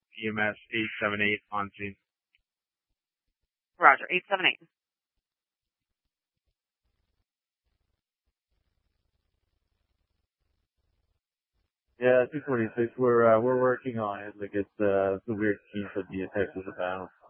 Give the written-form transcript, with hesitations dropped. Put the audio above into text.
EMS 878 on scene. Roger, 878. Yeah, 246. We're working on it. Like it's a weird scheme for the Texas Battle.